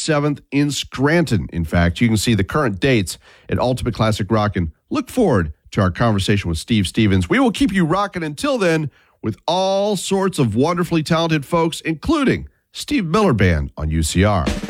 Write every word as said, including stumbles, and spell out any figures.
seventh in Scranton. In fact, you can see the current dates at Ultimate Classic Rockin'. Look forward to our conversation with Steve Stevens. We will keep you rocking until then with all sorts of wonderfully talented folks, including Steve Miller Band on U C R.